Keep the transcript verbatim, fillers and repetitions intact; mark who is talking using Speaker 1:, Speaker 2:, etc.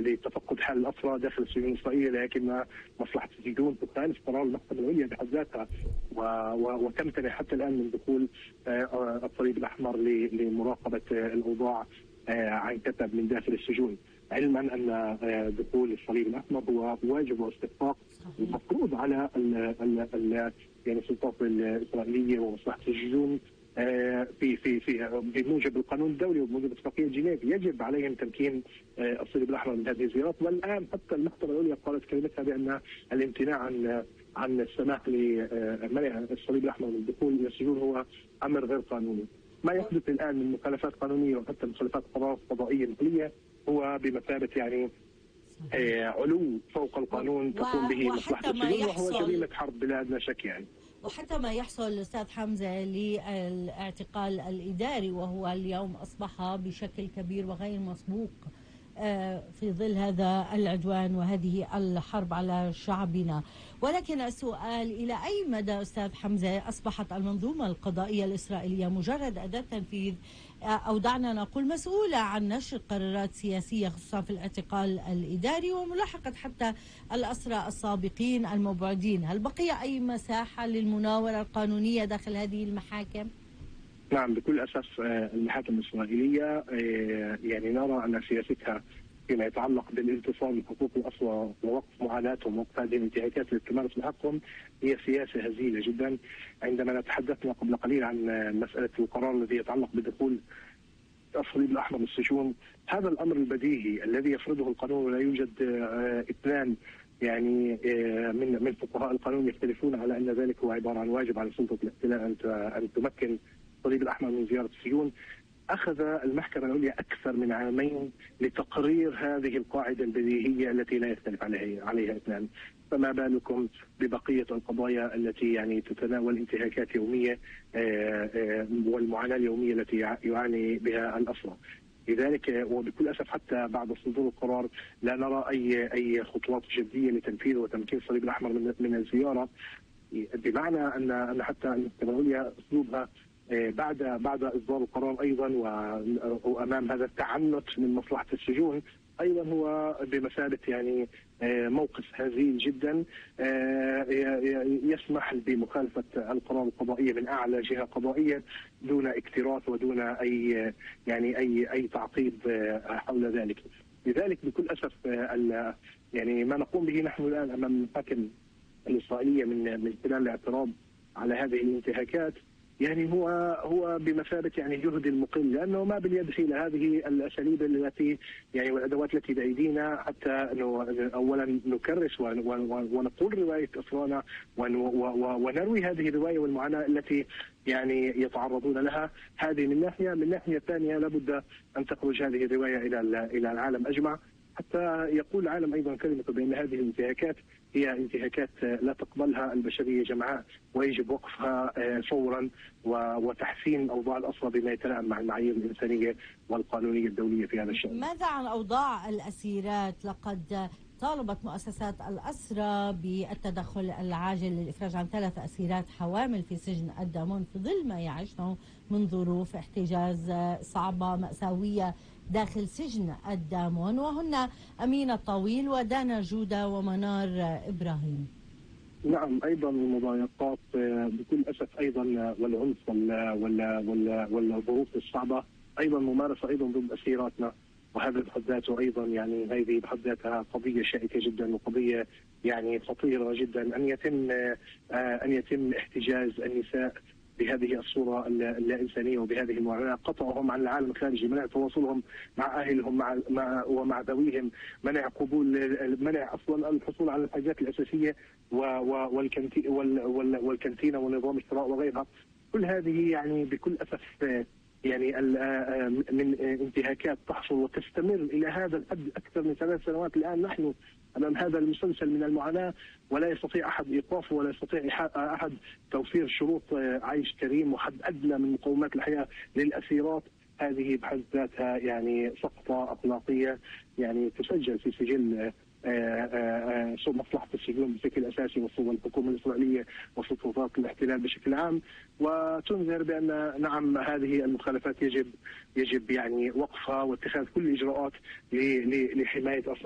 Speaker 1: لتفقد حال الاسرى داخل السجون الاسرائيليه، لكن مصلحه السجون تخالف قرار المحكمه العليا بحد ذاتها وتمتنع حتى الان من دخول الصليب الاحمر لمراقبه الاوضاع عن كثب من داخل السجون، علما ان دخول الصليب الاحمر هو واجب واستحقاق المفروض على ال ال ال يعني السلطات الاسرائيليه ومصلحه السجون في في في بموجب القانون الدولي وبموجب اتفاقيه جنيف. يجب عليهم تمكين الصليب الاحمر من هذه الزيارات، والان حتى المحكمه العليا قالت كلمتها بان الامتناع عن عن السماح لمنع الصليب الاحمر من الدخول الى السجون هو امر غير قانوني. ما يحدث الان من مخالفات قانونيه وحتى مخالفات قرارات قضائيه محليه هو بمثابه يعني علو فوق القانون تقوم به مصلحه السجون، وهو جريمه حرب بلا ادنى شك يعني.
Speaker 2: وحتى ما يحصل أستاذ حمزة للاعتقال الإداري وهو اليوم أصبح بشكل كبير وغير مسبوق في ظل هذا العدوان وهذه الحرب على شعبنا. ولكن السؤال إلى أي مدى أستاذ حمزة أصبحت المنظومة القضائية الإسرائيلية مجرد أداة تنفيذ أو دعنا نقول مسؤولة عن نشر قرارات سياسية خصوصا في الاعتقال الإداري وملاحقة حتى الأسرى السابقين المبعدين؟ هل بقي أي مساحة للمناورة القانونية داخل هذه المحاكم؟
Speaker 1: نعم بكل أسف المحاكم الإسرائيلية يعني نرى أن سياستها فيما يتعلق بالانتصار لحقوق الأسرى ووقف معاناتهم ووقف هذه الانتهاكات التي تمارس بحقهم هي سياسة هزيلة جدا. عندما تحدثنا قبل قليل عن مسألة القرار الذي يتعلق بدخول الصليب الأحمر للسجون، هذا الأمر البديهي الذي يفرضه القانون ولا يوجد اثنان يعني من من فقهاء القانون يختلفون على أن ذلك هو عبارة عن واجب على سلطة الاحتلال أن تمكن الصليب الأحمر من زيارة السجون. أخذ المحكمة العليا أكثر من عامين لتقرير هذه القاعدة البديهية التي لا يختلف عليها عليها اثنان، فما بالكم ببقية القضايا التي يعني تتناول انتهاكات يومية والمعاناة اليومية التي يعاني بها الأسرى. لذلك وبكل أسف حتى بعد صدور القرار لا نرى أي أي خطوات جدية لتنفيذ وتمكين الصليب الأحمر من من الزيارة، بمعنى أن أن حتى المحكمة العليا أسلوبها بعد بعد إصدار القرار أيضا وأمام هذا التعنت من مصلحة السجون أيضا هو بمثابة يعني موقف هزيل جدا يسمح بمخالفة القرار القضائية من أعلى جهة قضائية دون اكتراث ودون أي يعني أي أي تعقيب حول ذلك. لذلك بكل أسف يعني ما نقوم به نحن الآن أمام المحاكم الإسرائيلية من من خلال الاعتراض على هذه الانتهاكات يعني هو هو بمثابه يعني جهد المقل، لانه ما باليد حيل هذه الاساليب التي يعني والادوات التي بايدينا حتى انه اولا نكرس ونقول روايه اسرانا ونروي هذه الروايه والمعاناه التي يعني يتعرضون لها. هذه من ناحيه، من ناحيه ثانيه لابد ان تخرج هذه الروايه الى الى العالم اجمع حتى يقول العالم ايضا كلمه بان هذه الانتهاكات هي انتهاكات لا تقبلها البشريه جمعاء ويجب وقفها فورا وتحسين اوضاع الاسرى بما يتلائم مع المعايير الانسانيه والقانونيه الدوليه في هذا الشان.
Speaker 2: ماذا عن اوضاع الاسيرات؟ لقد طالبت مؤسسات الأسرى بالتدخل العاجل للإفراج عن ثلاث أسيرات حوامل في سجن الدامون في ظل ما يعيشنه من ظروف احتجاز صعبة مأساوية داخل سجن الدامون، وهن أمينة طويل ودانا جودة ومنار إبراهيم.
Speaker 1: نعم أيضا المضايقات بكل أسف أيضا والعنف والظروف الصعبة أيضا ممارسة أيضا ضد أسيراتنا، وهذا بحد ذاته ايضا يعني هذه بحد ذاتها قضيه شائكه جدا وقضيه يعني خطيره جدا ان يتم ان يتم احتجاز النساء بهذه الصوره اللا انسانيه وبهذه المعاناه، قطعهم عن العالم الخارجي، منع تواصلهم مع اهلهم مع مع ومع ذويهم، منع قبول منع اصلا الحصول على الحاجات الاساسيه والكانتينه ونظام الشراء وغيرها. كل هذه يعني بكل اسف يعني من انتهاكات تحصل وتستمر إلى هذا الحد أكثر من ثلاث سنوات. الآن نحن أمام هذا المسلسل من المعاناة ولا يستطيع أحد إيقافه ولا يستطيع أحد توفير شروط عيش كريم وحد أدنى من مقومات الحياة للأسيرات. هذه بحد ذاتها يعني سقطة أخلاقية يعني تسجل في سجل مصلحة السجون بشكل أساسي والحكومة الإسرائيلية وسلطات الاحتلال بشكل عام، وتنذر بأن نعم هذه المخالفات يجب يجب يعني وقفها واتخاذ كل الإجراءات لحماية